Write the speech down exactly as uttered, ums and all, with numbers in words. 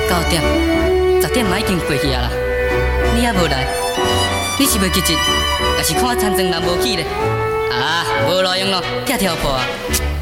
九点、十点嘛已经过去啊啦，你还无来？你是袂急急，还是看参庄人无去咧？啊，无路用咯，拆跳破啊！